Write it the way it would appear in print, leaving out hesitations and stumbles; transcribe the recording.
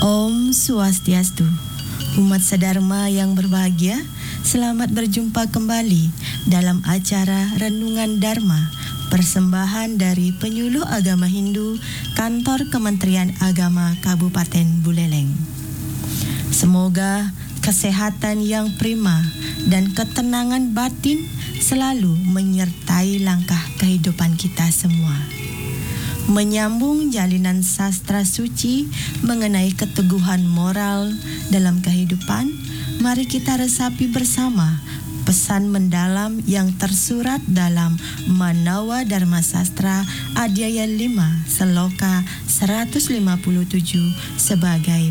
Om Swastiastu. Umat sedharma yang berbahagia, selamat berjumpa kembali dalam acara Renungan Dharma, persembahan dari Penyuluh Agama Hindu, Kantor Kementerian Agama Kabupaten Buleleng. Semoga kesehatan yang prima dan ketenangan batin selalu menyertai langkah kehidupan kita semua. Menyambung jalinan sastra suci mengenai keteguhan moral dalam kehidupan, mari kita resapi bersama pesan mendalam yang tersurat dalam Manawa Dharma Sastra Adhyaya 5 Seloka 157 sebagai